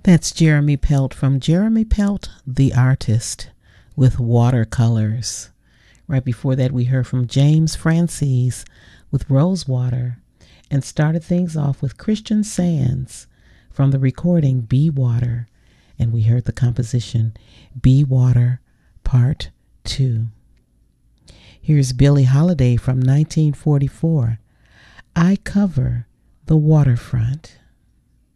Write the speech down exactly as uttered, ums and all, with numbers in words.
That's Jeremy Pelt from Jeremy Pelt, the artist, with Watercolors. Right before that, we heard from James Francis with Rosewater, and started things off with Christian Sands from the recording Be Water, and we heard the composition Be Water Part two. Here's Billie Holiday from nineteen forty-four, I Cover the Waterfront.